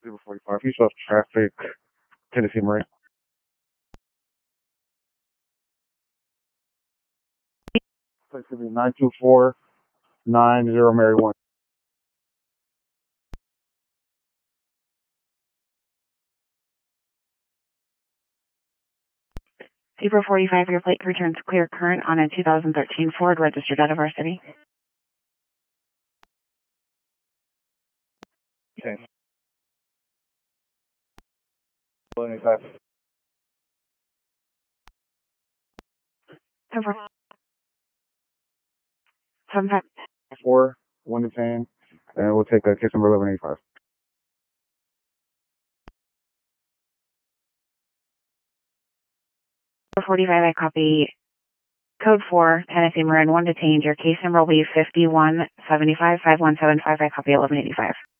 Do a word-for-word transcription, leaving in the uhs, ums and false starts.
zero forty-five. You saw traffic, Tennessee Marine. Place could be nine two four nine zero Mary one. Zebra forty-five, your plate returns clear current on a two thousand thirteen Ford registered out of our city. Okay. eighty-five. Over. Sometime. Four, one to ten, and we'll take a case number eleven eighty-five. forty-five, I copy. Code four, Tennessee Marin, one detained. Your case number will be fifty-one seventy-five, five one seven five. I copy eleven eighty-five.